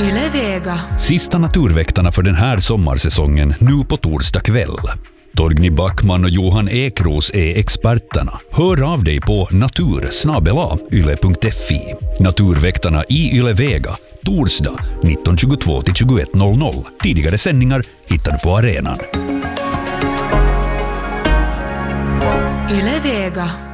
Yle Vega. Sista Naturväktarna för den här sommarsäsongen nu på torsdag kväll. Torgny Backman och Johan Ekros är experterna. Hör av dig på natur@yle.fi. Naturväktarna i Yle Vega, torsdag 19.22-21.00. Tidigare sändningar hittar du på arenan. Yle Vega.